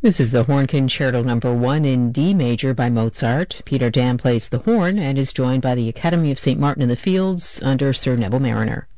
This is the Horn Concerto No. 1 in D major by Mozart. Peter Dam plays the horn and is joined by the Academy of St. Martin in the Fields under Sir Neville Mariner.